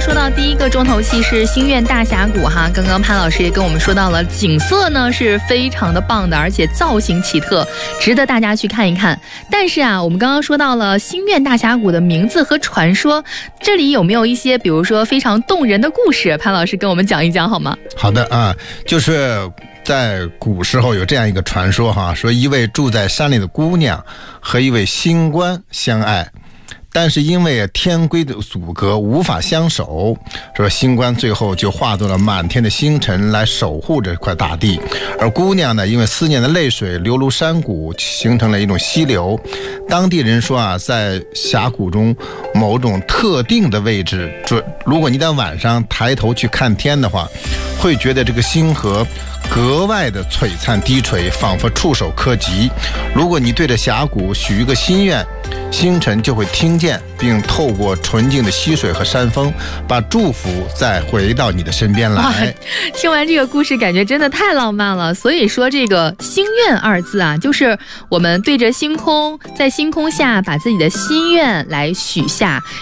说到第一个重头戏是心愿大峡谷哈，刚刚潘老师也跟我们说到了，景色呢是非常的棒的，而且造型奇特，值得大家去看一看。但是啊，我们刚刚说到了心愿大峡谷的名字和传说，这里有没有一些比如说非常动人的故事？潘老师跟我们讲一讲好吗？ 好的啊，就是在古时候有这样一个传说哈，说一位住在山里的姑娘和一位星官相爱，但是因为天规的阻隔无法相守，说星官最后就化作了满天的星辰来守护这块大地，而姑娘呢，因为思念的泪水流入山谷，形成了一种溪流。当地人说啊，在峡谷中某种特定的位置，如果你在晚上抬头去看天的话，会觉得这个星河格外的璀璨低垂，仿佛触手可及。如果你对着峡谷许一个心愿，星辰就会听见，并透过纯净的溪水和山峰，把祝福再回到你的身边来。 听完这个故事，感觉真的太浪漫了。所以说，这个心愿二字啊，就是我们对着星空，在星空下把自己的心愿来许下，